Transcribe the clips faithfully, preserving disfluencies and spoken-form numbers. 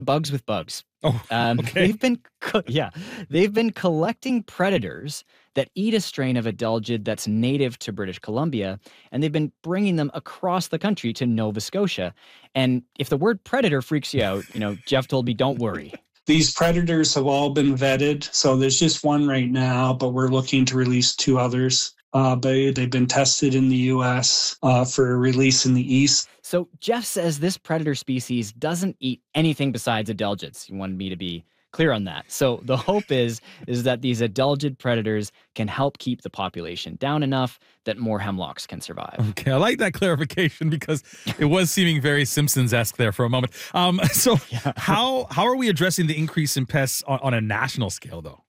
Bugs with bugs. Oh, Um, okay. they've been, co- yeah, they've been collecting predators that eat a strain of adelgid that's native to British Columbia, and they've been bringing them across the country to Nova Scotia. And if the word predator freaks you out, you know, Jeff told me, don't worry. These predators have all been vetted. So there's just one right now, but we're looking to release two others. Uh, but they've been tested in the U S uh, for release in the East. So Jeff says this predator species doesn't eat anything besides adelgids. He wanted me to be clear on that. So the hope is is that these adelgid predators can help keep the population down enough that more hemlocks can survive. Okay, I like that clarification because it was seeming very Simpsons-esque there for a moment. Um, so Yeah. how how are we addressing the increase in pests on, on a national scale, though?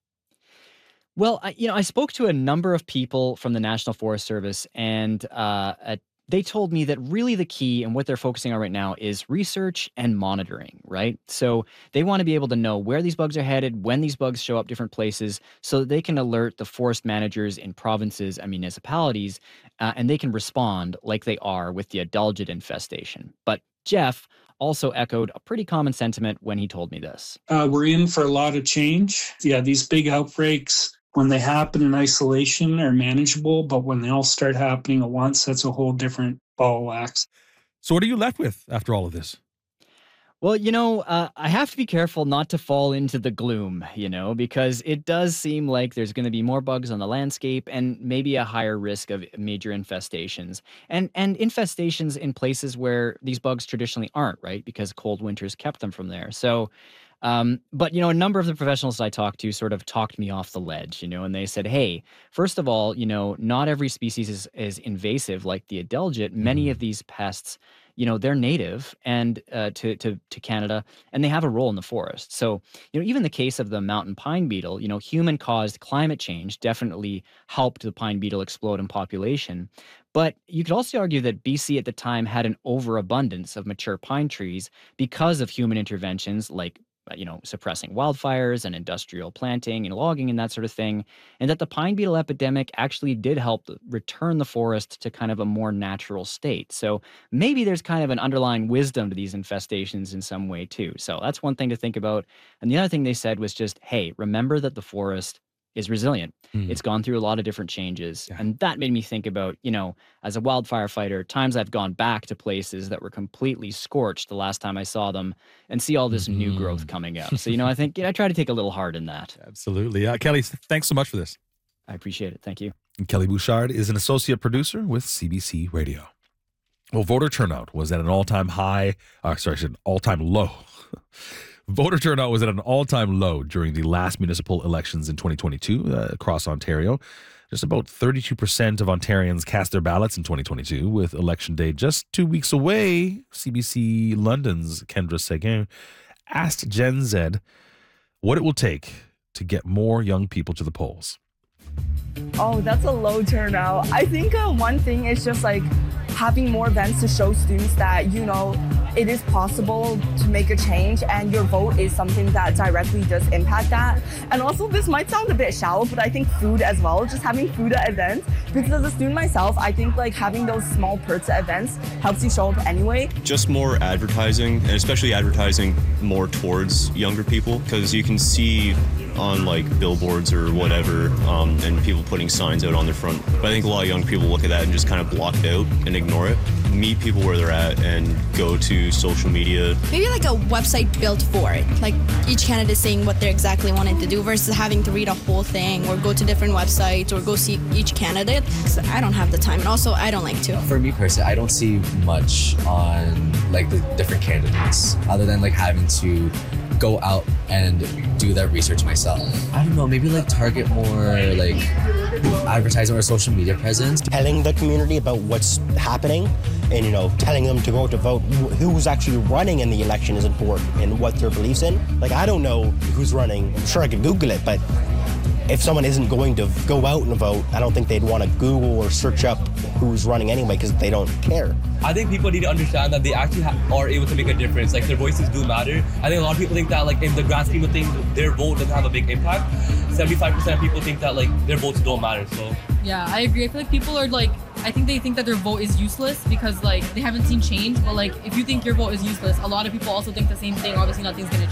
Well, I, you know, I spoke to a number of people from the National Forest Service, and uh, at, they told me that really the key and what they're focusing on right now is research and monitoring, right? So they want to be able to know where these bugs are headed, when these bugs show up different places, so that they can alert the forest managers in provinces and municipalities, uh, and they can respond like they are with the adelgid infestation. But Jeff also echoed a pretty common sentiment when he told me this. Uh, we're in for a lot of change. Yeah, these big outbreaks, when they happen in isolation, are manageable, but when they all start happening at once, that's a whole different ball of wax. So what are you left with after all of this? Well, you know, uh, I have to be careful not to fall into the gloom, you know, because it does seem like there's going to be more bugs on the landscape and maybe a higher risk of major infestations. And and infestations in places where these bugs traditionally aren't, right? Because cold winters kept them from there. So, um, but, you know, a number of the professionals I talked to sort of talked me off the ledge, you know, and they said, hey, first of all, you know, not every species is, is invasive like the adelgid. Many of these pests, you know, they're native and uh, to, to to Canada, and they have a role in the forest. So, you know, even the case of the mountain pine beetle, you know, human-caused climate change definitely helped the pine beetle explode in population. But you could also argue that B C at the time had an overabundance of mature pine trees because of human interventions like uh, you know, suppressing wildfires and industrial planting and logging and that sort of thing, and that the pine beetle epidemic actually did help return the forest to kind of a more natural state. So maybe there's kind of an underlying wisdom to these infestations in some way too. So that's one thing to think about. And the other thing they said was just, hey, remember that the forest is resilient. Mm. It's gone through a lot of different changes. Yeah. And that made me think about, you know, as a wildfire fighter, times I've gone back to places that were completely scorched the last time I saw them and see all this new growth coming up. So, you know, I think yeah, I try to take a little heart in that. Absolutely. Uh, Kelly, thanks so much for this. I appreciate it. Thank you. And Kelly Bouchard is an associate producer with C B C Radio. Well, voter turnout was at an all-time high, uh, sorry, I said all-time low. Voter turnout was at an all-time low during the last municipal elections in twenty twenty-two uh, across Ontario. Just about thirty-two percent of Ontarians cast their ballots in twenty twenty-two, with Election Day just two weeks away. C B C London's Kendra Seguin asked Gen Z what it will take to get more young people to the polls. Oh, that's a low turnout. I think uh, one thing is just like having more events to show students that, you know, it is possible to make a change and your vote is something that directly does impact that. And also, this might sound a bit shallow, but I think food as well, just having food at events. Because as a student myself, I think like having those small perks at events helps you show up anyway. Just more advertising, and especially advertising more towards younger people, because you can see on like billboards or whatever, um, and people putting signs out on their front. But I think a lot of young people look at that and just kind of block it out and ignore it. Meet people where they're at and go to social media. Maybe like a website built for it, like each candidate saying what they exactly wanted to do versus having to read a whole thing or go to different websites or go see each candidate. 'Cause I don't have the time, and also I don't like to. For me personally, I don't see much on like the different candidates other than like having to go out and do that research myself. I don't know, maybe like target more like advertising or social media presence. Telling the community about what's happening and, you know, telling them to go to vote. Who's actually running in the election is important and what their beliefs in. Like, I don't know who's running. I'm sure I could Google it, but if someone isn't going to go out and vote, I don't think they'd want to Google or search up who's running anyway because they don't care. I think people need to understand that they actually ha- are able to make a difference. Like their voices do matter. I think a lot of people think that like in the grand scheme of things, their vote doesn't have a big impact. seventy-five percent of people think that like their votes don't matter. So yeah, I agree. I feel like people are like, I think they think that their vote is useless because like they haven't seen change. But like if you think your vote is useless, a lot of people also think the same thing. Obviously nothing's gonna change.